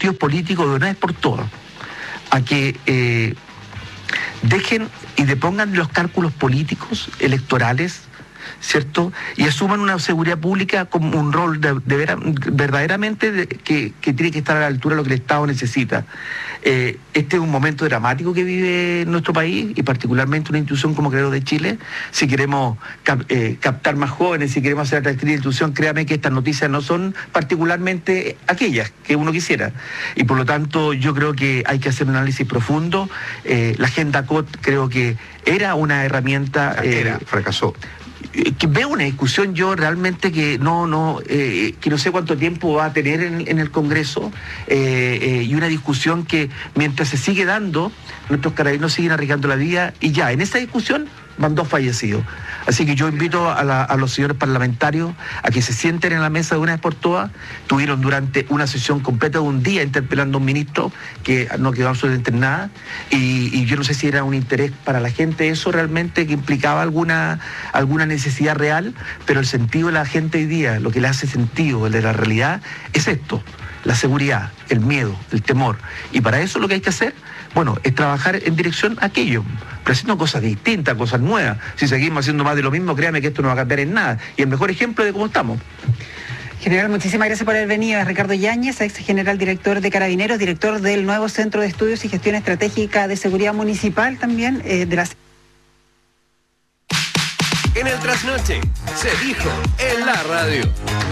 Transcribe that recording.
partidos políticos de una vez por todas a que dejen y depongan los cálculos políticos, electorales, ¿cierto? Y asuman una seguridad pública como un rol verdaderamente que tiene que estar a la altura de lo que el Estado necesita. Este es un momento dramático que vive nuestro país y particularmente una institución como Creo de Chile. Si queremos captar más jóvenes, si queremos hacer atractiva la institución, créame que estas noticias no son particularmente aquellas que uno quisiera. Y por lo tanto yo creo que hay que hacer un análisis profundo. La agenda COT creo que era una herramienta... fracasó. Que veo una discusión yo realmente que no sé cuánto tiempo va a tener en el Congreso, y una discusión que mientras se sigue dando, nuestros carabineros siguen arriesgando la vida, y ya en esa discusión van 2 fallecidos. Así que yo invito a los señores parlamentarios a que se sienten en la mesa de una vez por todas. Tuvieron durante una sesión completa de un día interpelando a un ministro que no quedó absolutamente en nada, y yo no sé si era un interés para la gente eso realmente, que implicaba alguna necesidad real, pero el sentido de la gente hoy día, lo que le hace sentido, el de la realidad, es esto: la seguridad, el miedo, el temor. Y para eso lo que hay que hacer, bueno, es trabajar en dirección a aquello, pero haciendo cosas distintas, cosas nuevas. Si seguimos haciendo más de lo mismo, créame que esto no va a cambiar en nada. Y el mejor ejemplo de cómo estamos. General, muchísimas gracias por haber venido. Es Ricardo Yáñez, ex general director de Carabineros, director del nuevo Centro de Estudios y Gestión Estratégica de Seguridad Municipal también, de la... En el Trasnoche se dijo en la radio.